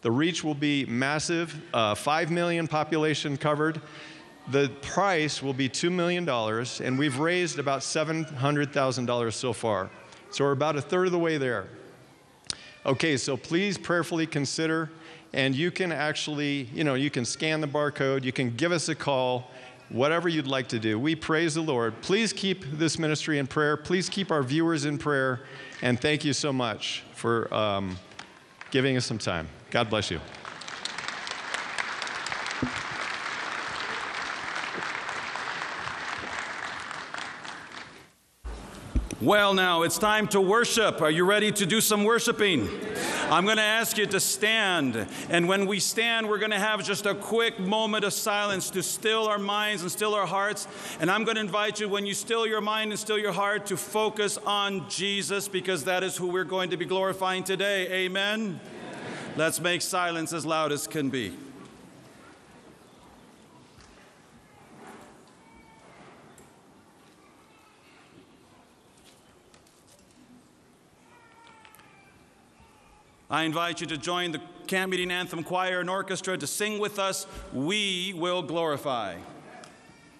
The reach will be massive, 5 million population covered. The price will be $2 million, and we've raised about $700,000 so far. So we're about a third of the way there. Okay, so please prayerfully consider, and you can actually, you can scan the barcode, you can give us a call, whatever you'd like to do. We praise the Lord. Please keep this ministry in prayer. Please keep our viewers in prayer, and thank you so much for giving us some time. God bless you. Well, now it's time to worship. Are you ready to do some worshiping? I'm going to ask you to stand. And when we stand, we're going to have just a quick moment of silence to still our minds and still our hearts. And I'm going to invite you, when you still your mind and still your heart, to focus on Jesus, because that is who we're going to be glorifying today. Amen? Let's make silence as loud as can be. I invite you to join the Camp Meeting Anthem Choir and Orchestra to sing with us, "We Will Glorify."